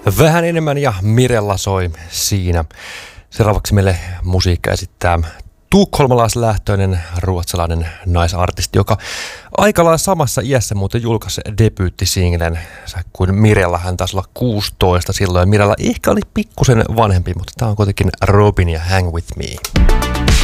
Vähän enemmän ja Mirella soi siinä. Seuraavaksi meille musiikka esittää tukholmalaislähtöinen ruotsalainen naisartisti, joka aika lailla samassa iässä muuten julkaisi debyyttisinglen kuin Mirella. Hän taisi olla 16 silloin ja Mirella ehkä oli pikkusen vanhempi, mutta tämä on kuitenkin Robin ja Hang With Me.